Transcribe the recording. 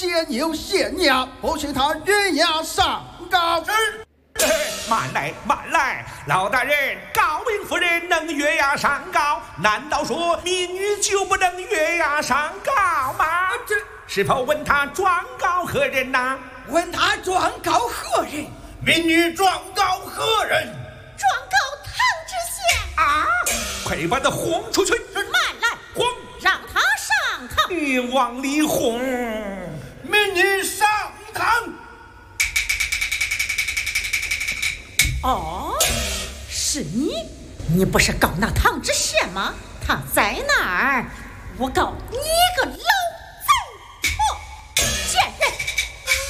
谢牛谢娘，不请他月牙上告。 慢来，慢来，老大人，高明夫人能月牙上告，难道说民女就不能月牙上告吗？是否问他状告何人呐？ 问他状告何人？ 民女状告何人？ 状告唐知县啊！快把他轰出去！ 慢来， 轰！ 让他上堂。 你往里轰！ 民女上堂。 哦，是你？你不是告那唐知县吗？他在哪儿？我告你个老